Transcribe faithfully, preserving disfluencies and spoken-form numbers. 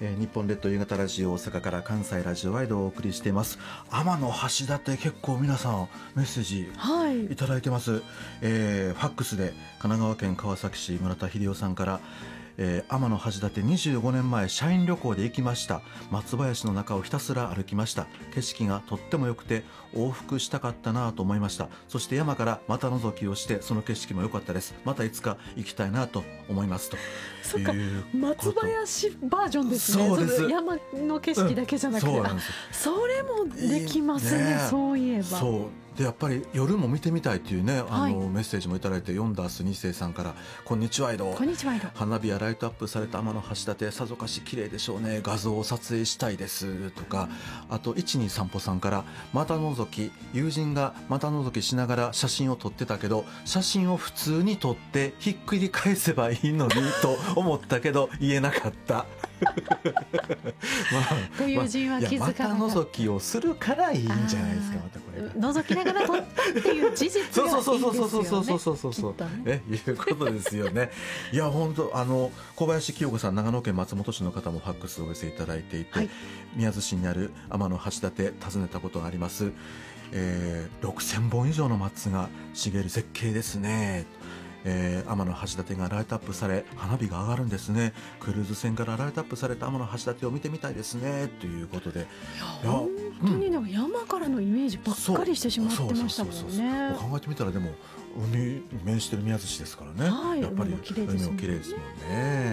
えー、日本列島夕方ラジオ大阪から関西ラジオワイドをお送りしています。天橋立、結構皆さんメッセージいただいてます、はい。えー、ファックスで神奈川県川崎市村田秀夫さんから、えー、天橋立にじゅうごねんまえ社員旅行で行きました。松林の中をひたすら歩きました。景色がとっても良くて往復したかったなと思いました。そして山からまた覗きをしてその景色も良かったです。またいつか行きたいなと思いますと。 そっか、松林バージョンですね。 そうです。 その山の景色だけじゃなくて、うん、そうなんです。それもできますね、ね、そういえば。 そうでやっぱり夜も見てみたいというね、あの、はい、メッセージもいただいて、ヨンダースに世さんからこんにちは、 こんにちは。 花火やライトアップされた天橋立、さぞかし綺麗でしょうね、画像を撮影したいですとか、あといちに散歩さんからまたのぞき、友人がまたのぞきしながら写真を撮ってたけど、写真を普通に撮ってひっくり返せばいいのにと思ったけど言えなかったまあ、ご友人は気づかなかった。 また覗きをするからいいんじゃないですか。またこれ覗きながら撮ったっていう事実がいいですよね。 そうそうそうそうそうそうそうそうそう、ね、いうことですよね。いや本当、あの小林清子さん、長野県松本市の方もファックスをお寄せいただいていて、はい、宮津市にある天橋立訪ねたことがあります、えー、ろくせんぼん以上の松が茂る絶景ですね。えー、天橋立がライトアップされ花火が上がるんですね。クルーズ船からライトアップされた天橋立を見てみたいですねということで、 いや本当になんか山からのイメージばっかりしてしまってましたもんね。 考えてみたらでも海に面してる宮津市ですからね、 はい、 やっぱり海も綺麗ですもんね。